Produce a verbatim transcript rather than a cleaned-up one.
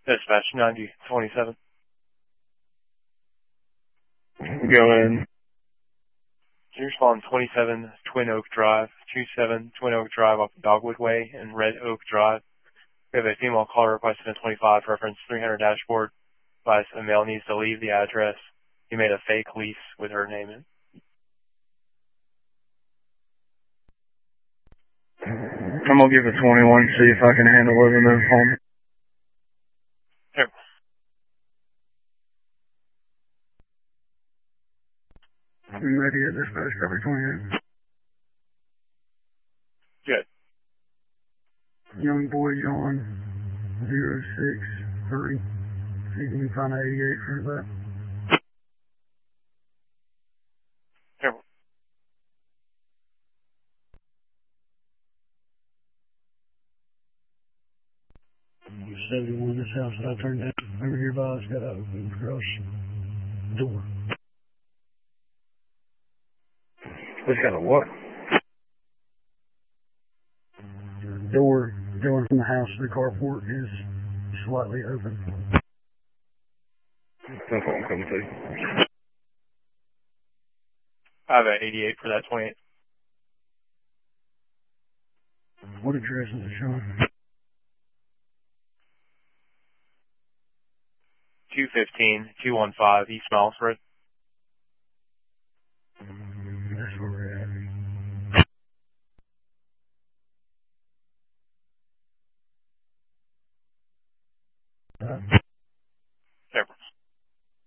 Dispatch ninety twenty-seven. Go ahead. Can you respond twenty-seven Twin Oak Drive, twenty-seven Twin Oak Drive off Dogwood Way and Red Oak Drive? We have a female caller requesting a twenty-five, reference three hundred dashboard. Advice a male needs to leave the address. He made a fake lease with her name in. I'm going to give it twenty-one, see if I can handle it in the home. Here. I'm ready at dispatch, cover twenty-eight. Good. Young boy John, zero six three. See if you can find eighty-eight for that. Here. seventy-one, this house that I turned down over here by, it's got a garage door. It's got a what? The door going from the house to the carport is slightly open. That's what I'm coming to. I have an eighty-eight for that twenty-eight. What address is it showing? two fifteen two one five East Milesford.